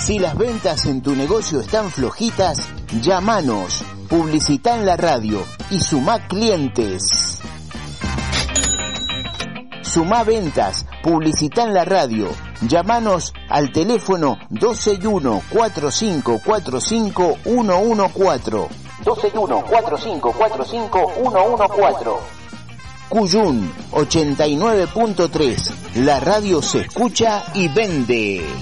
Si las ventas en tu negocio están flojitas, llámanos, publicita en la radio y sumá clientes. Sumá ventas, publicita en la radio. Llámanos al teléfono 261-4545-114. 261-4545-114. Cuyún 89.3. La radio se escucha y vende.